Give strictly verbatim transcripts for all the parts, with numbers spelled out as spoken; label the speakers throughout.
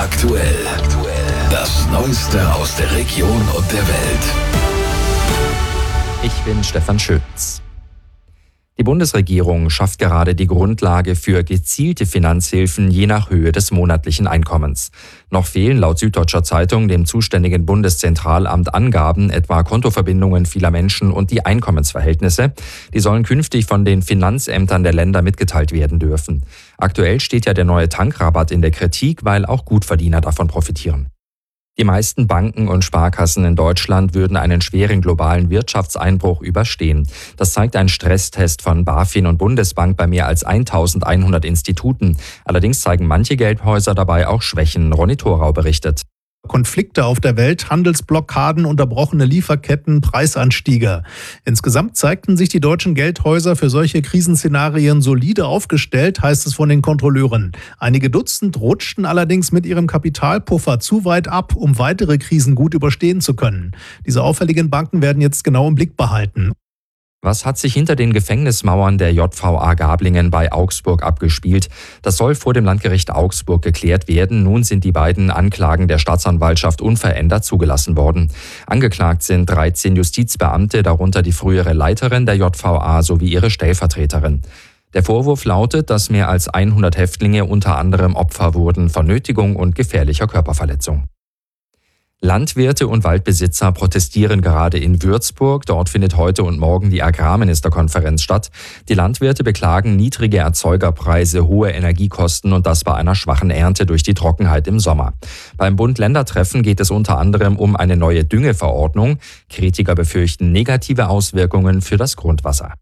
Speaker 1: Aktuell. Das Neueste aus der Region und der Welt.
Speaker 2: Ich bin Stefan Schütz. Die Bundesregierung schafft gerade die Grundlage für gezielte Finanzhilfen je nach Höhe des monatlichen Einkommens. Noch fehlen laut Süddeutscher Zeitung dem zuständigen Bundeszentralamt Angaben, etwa Kontoverbindungen vieler Menschen und die Einkommensverhältnisse. Die sollen künftig von den Finanzämtern der Länder mitgeteilt werden dürfen. Aktuell steht ja der neue Tankrabatt in der Kritik, weil auch Gutverdiener davon profitieren. Die meisten Banken und Sparkassen in Deutschland würden einen schweren globalen Wirtschaftseinbruch überstehen. Das zeigt ein Stresstest von BaFin und Bundesbank bei mehr als eintausendeinhundert Instituten. Allerdings zeigen manche Geldhäuser dabei auch Schwächen. Ronny Thorau berichtet.
Speaker 3: Konflikte auf der Welt, Handelsblockaden, unterbrochene Lieferketten, Preisanstiege. Insgesamt zeigten sich die deutschen Geldhäuser für solche Krisenszenarien solide aufgestellt, heißt es von den Kontrolleuren. Einige Dutzend rutschten allerdings mit ihrem Kapitalpuffer zu weit ab, um weitere Krisen gut überstehen zu können. Diese auffälligen Banken werden jetzt genau im Blick behalten.
Speaker 2: Was hat sich hinter den Gefängnismauern der J V A Gablingen bei Augsburg abgespielt? Das soll vor dem Landgericht Augsburg geklärt werden. Nun sind die beiden Anklagen der Staatsanwaltschaft unverändert zugelassen worden. Angeklagt sind dreizehn Justizbeamte, darunter die frühere Leiterin der J V A sowie ihre Stellvertreterin. Der Vorwurf lautet, dass mehr als hundert Häftlinge unter anderem Opfer wurden von Nötigung und gefährlicher Körperverletzung. Landwirte und Waldbesitzer protestieren gerade in Würzburg. Dort findet heute und morgen die Agrarministerkonferenz statt. Die Landwirte beklagen niedrige Erzeugerpreise, hohe Energiekosten und das bei einer schwachen Ernte durch die Trockenheit im Sommer. Beim Bund-Länder-Treffen geht es unter anderem um eine neue Düngeverordnung. Kritiker befürchten negative Auswirkungen für das Grundwasser.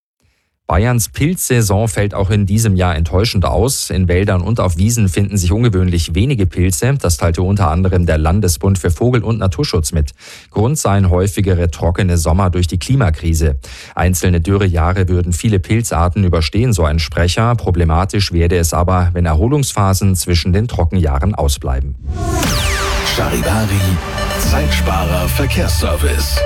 Speaker 2: Bayerns Pilzsaison fällt auch in diesem Jahr enttäuschend aus. In Wäldern und auf Wiesen finden sich ungewöhnlich wenige Pilze. Das teilte unter anderem der Landesbund für Vogel- und Naturschutz mit. Grund seien häufigere trockene Sommer durch die Klimakrise. Einzelne Dürrejahre würden viele Pilzarten überstehen, so ein Sprecher. Problematisch werde es aber, wenn Erholungsphasen zwischen den Trockenjahren ausbleiben.
Speaker 1: Charivari, Zeitsparer Verkehrsservice.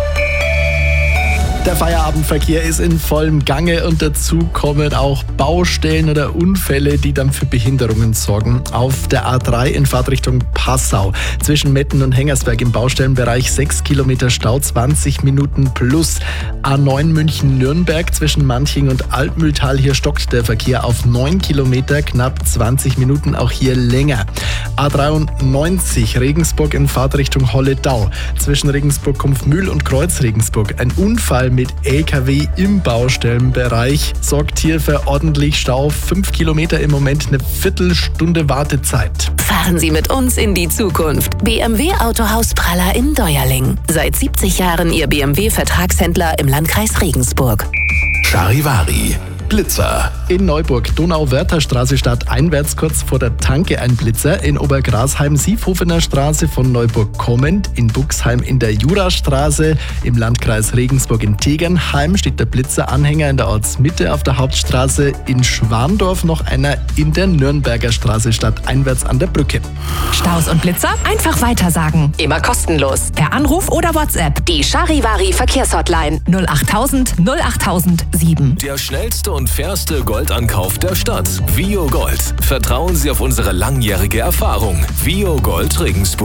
Speaker 4: Der Feierabendverkehr ist in vollem Gange und dazu kommen auch Baustellen oder Unfälle, die dann für Behinderungen sorgen. Auf der A drei in Fahrtrichtung Passau zwischen Metten und Hengersberg im Baustellenbereich sechs Kilometer Stau, zwanzig Minuten plus. A neun München-Nürnberg zwischen Manching und Altmühltal, hier stockt der Verkehr auf neun Kilometer, knapp zwanzig Minuten, auch hier länger. A dreiundneunzig Regensburg in Fahrtrichtung Holledau zwischen Regensburg-Kumpfmühl und Kreuz-Regensburg. Ein Unfall mit L K W im Baustellenbereich sorgt hier für ordentlich Stau. Fünf Kilometer im Moment, eine Viertelstunde Wartezeit.
Speaker 5: Fahren Sie mit uns in die Zukunft. B M W Autohaus Praller in Deuerling. Seit siebzig Jahren Ihr B M W-Vertragshändler im Landkreis Regensburg.
Speaker 1: Charivari, Blitzer.
Speaker 4: In Neuburg, Donau-Wörther-Straße stadteinwärts kurz vor der Tanke ein Blitzer. In Obergrasheim, Siefhofener Straße von Neuburg kommend. In Buxheim in der Jurastraße. Im Landkreis Regensburg in Tegernheim steht der Blitzeranhänger in der Ortsmitte auf der Hauptstraße. In Schwandorf noch einer in der Nürnberger Straße stadteinwärts an der Brücke.
Speaker 6: Staus und Blitzer einfach weitersagen.
Speaker 5: Immer kostenlos.
Speaker 6: Per Anruf oder WhatsApp.
Speaker 5: Die Charivari Verkehrshotline
Speaker 6: null achttausend null achttausend sieben.
Speaker 1: Der schnellste und fairste Goldankauf der Stadt. Vio Gold. Vertrauen Sie auf unsere langjährige Erfahrung. Vio Gold Regensburg.